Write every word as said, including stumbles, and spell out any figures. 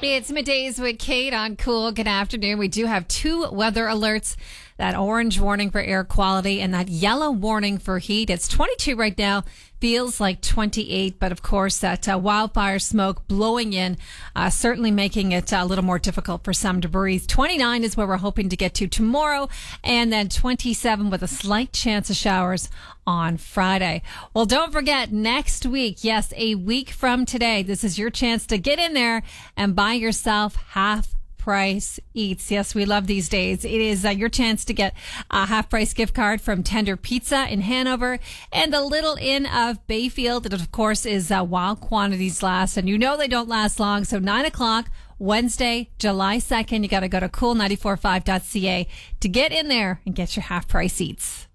It's middays with Kate on Cool. Good afternoon. We do have two weather alerts. That orange warning for air quality and that yellow warning for heat. It's twenty-two right now. Feels like twenty-eight, but of course that uh, wildfire smoke blowing in, uh, certainly making it a little more difficult for some to breathe. twenty-nine is where we're hoping to get to tomorrow, and then twenty-seven with a slight chance of showers on Friday. Well, don't forget, next week, yes, a week from today, this is your chance to get in there and buy yourself half price eats. Yes, we love these days. It is uh, your chance to get a half price gift card from Tender Pizza in Hanover and the Little Inn of Bayfield. It, of course, is uh, while quantities last, and you know they don't last long. So nine o'clock Wednesday, July second, you got to go to cool nine four five dot c a to get in there and get your half price eats.